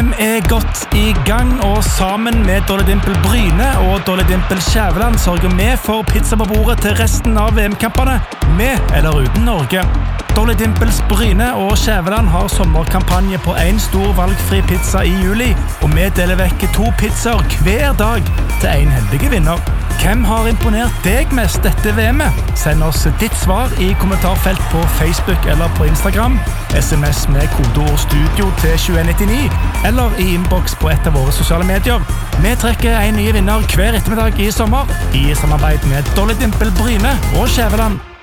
VM godt i gang, og sammen med Dolly Dimple Bryne og Dolly Dimple Skjæveland sørger vi for pizza på bordet til resten av VM-kampene, med eller uten Norge. Dolly Dimples Bryne og Skjæveland har sommerkampanje på en stor valgfri pizza i juli, og vi deler vekk 2 pizzaer hver dag til en heldig vinner. Hvem har imponert deg mest dette VM-et? Send oss ditt svar i kommentarfelt på Facebook eller på Instagram, SMS med kodeord studio til 2199, eller i inbox på et av våre sosiale medier. Vi trekker en ny vinner hver ettermiddag i sommer, i samarbeid med Dolly Dimple Bryne og Skjæveland.